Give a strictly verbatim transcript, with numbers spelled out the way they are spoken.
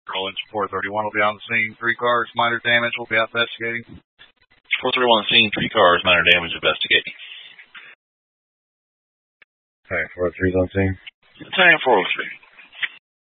Roll engine four thirty-one will be on the scene. Three cars, minor damage. Will be out investigating. four thirty-one on the scene. Three cars, minor damage, investigating. Tank four oh three's on scene. Tank four oh three.